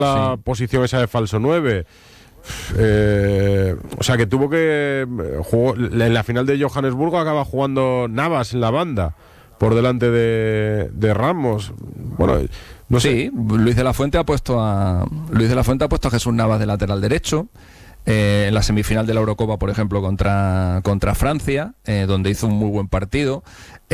la posición esa de falso 9. O sea que tuvo que jugó, en la final de Johannesburgo acaba jugando Navas en la banda por delante de Ramos. Bueno, no sé. Sí, Luis de la Fuente ha puesto a Jesús Navas de lateral derecho. En la semifinal de la Eurocopa, por ejemplo, contra Francia, donde hizo un muy buen partido,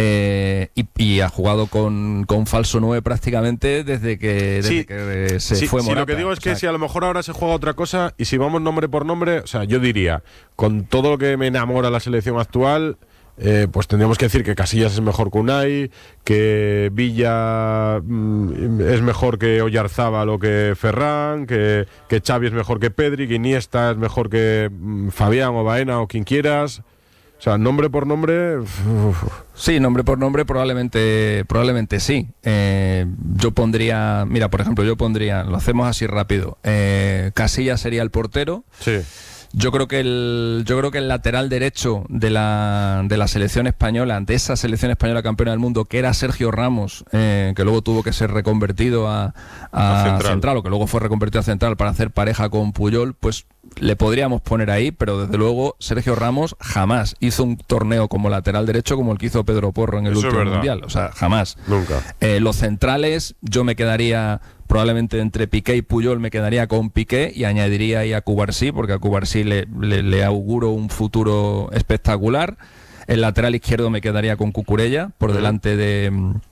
y ha jugado con falso 9 prácticamente desde que se fue Morata. Sí, lo que digo es que si a lo mejor ahora se juega otra cosa, y si vamos nombre por nombre, o sea, yo diría, con todo lo que me enamora la selección actual, pues tendríamos que decir que Casillas es mejor que Unai, que Villa es mejor que Oyarzábal o que Ferran, que Xavi es mejor que Pedri, que Iniesta es mejor que Fabián o Baena o quien quieras. O sea, nombre por nombre. Sí, nombre por nombre probablemente sí. Yo pondría, mira, por ejemplo, lo hacemos así rápido. Casillas sería el portero. Sí. Yo creo que el lateral derecho de la selección española, de esa selección española campeona del mundo, que era Sergio Ramos, que luego tuvo que ser reconvertido a central, o que luego fue reconvertido a central para hacer pareja con Puyol, pues le podríamos poner ahí, pero desde luego Sergio Ramos jamás hizo un torneo como lateral derecho como el que hizo Pedro Porro en el último mundial. O sea, jamás. Nunca. Los centrales, yo me quedaría probablemente entre Piqué y Puyol, me quedaría con Piqué y añadiría ahí a Cubarsí, porque a Cubarsí le auguro un futuro espectacular. El lateral izquierdo me quedaría con Cucurella por delante de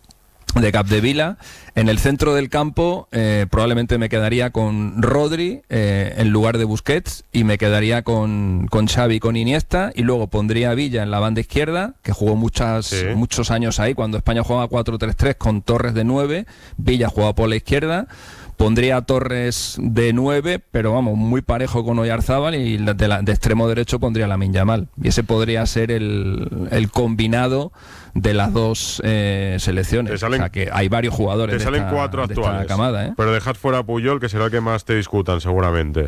Capdevila. En el centro del campo probablemente me quedaría con Rodri en lugar de Busquets, y me quedaría con Xavi, con Iniesta, y luego pondría a Villa en la banda izquierda, que jugó muchos años ahí, cuando España jugaba 4-3-3 con Torres de 9, Villa jugaba por la izquierda. Pondría a Torres de 9, pero vamos, muy parejo con Oyarzábal, y de extremo derecho pondría a Lamine Yamal. Y ese podría ser el combinado de las dos selecciones. O sea que hay varios jugadores. Te salen cuatro actuales, esta camada, pero dejad fuera a Puyol, que será el que más te discutan seguramente.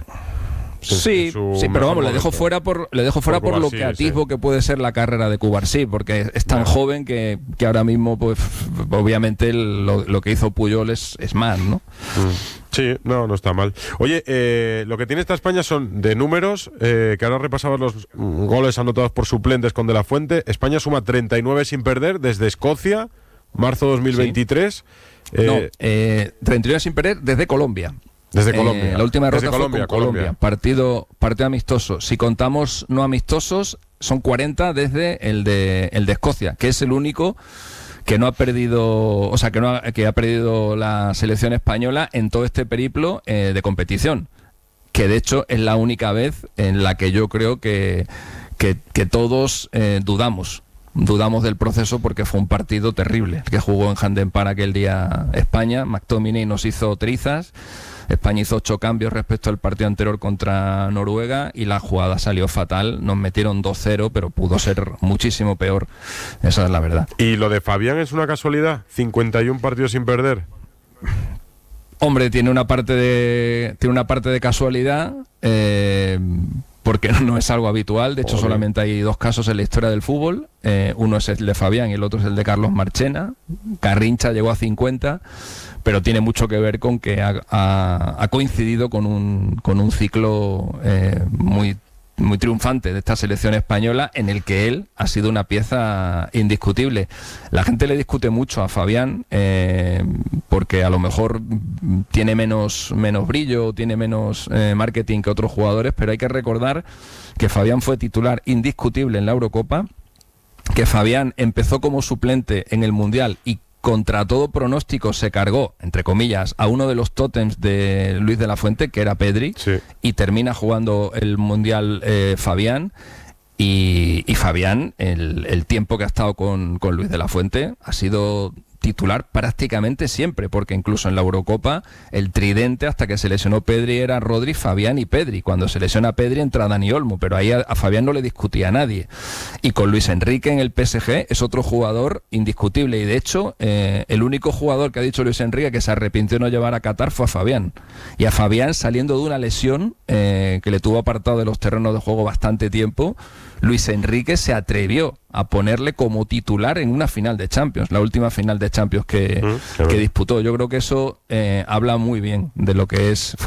Sí, pero vamos, le dejo fuera por lo que atisbo que puede ser la carrera de Cubarsí, porque es tan joven que ahora mismo, pues obviamente lo que hizo Puyol es más, ¿no? Sí, no está mal. Oye, lo que tiene esta España son de números, que ahora repasabas los goles anotados por suplentes con De la Fuente. España suma 39 sin perder desde Escocia, marzo 2023. Sí. 39 sin perder desde Colombia. Desde Colombia. La última derrota fue con Colombia. Partido amistoso. Si contamos no amistosos, son 40 desde el de Escocia, que es el único que no ha perdido, o sea, que ha perdido la selección española en todo este periplo de competición, que de hecho es la única vez en la que yo creo que todos dudamos del proceso, porque fue un partido terrible el que jugó en Hampden Park aquel día España. McTominay nos hizo trizas. España hizo 8 cambios respecto al partido anterior contra Noruega, y la jugada salió fatal. Nos metieron 2-0, pero pudo ser muchísimo peor. Esa es la verdad. ¿Y lo de Fabián es una casualidad? 51 partidos sin perder. Hombre, tiene una parte de casualidad, porque no es algo habitual. De hecho, solamente hay 2 casos en la historia del fútbol. Uno es el de Fabián y el otro es el de Carlos Marchena. Garrincha llegó a 50, pero tiene mucho que ver con que ha coincidido con un ciclo muy triunfante de esta selección española, en el que él ha sido una pieza indiscutible. La gente le discute mucho a Fabián porque a lo mejor tiene menos brillo, tiene menos marketing que otros jugadores, pero hay que recordar que Fabián fue titular indiscutible en la Eurocopa, que Fabián empezó como suplente en el Mundial y contra todo pronóstico se cargó, entre comillas, a uno de los tótems de Luis de la Fuente, que era Pedri, sí, y termina jugando el Mundial Fabián. Y Fabián, el tiempo que ha estado con Luis de la Fuente, ha sido titular prácticamente siempre, porque incluso en la Eurocopa el tridente hasta que se lesionó Pedri era Rodri, Fabián y Pedri. Cuando se lesiona Pedri entra Dani Olmo, pero ahí a Fabián no le discutía a nadie. Y con Luis Enrique en el PSG es otro jugador indiscutible, y de hecho el único jugador que ha dicho Luis Enrique que se arrepintió de no llevar a Qatar fue a Fabián. Y a Fabián, saliendo de una lesión que le tuvo apartado de los terrenos de juego bastante tiempo, Luis Enrique se atrevió a ponerle como titular en una final de Champions, la última final de Champions que disputó. Yo creo que eso habla muy bien de lo que es